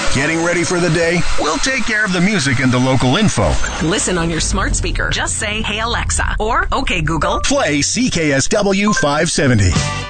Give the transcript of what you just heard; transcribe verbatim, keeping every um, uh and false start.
Getting ready for the day? We'll take care of the music and the local info. Listen on your smart speaker. Just say, "Hey Alexa," or "Okay Google, play C K S W five seventy."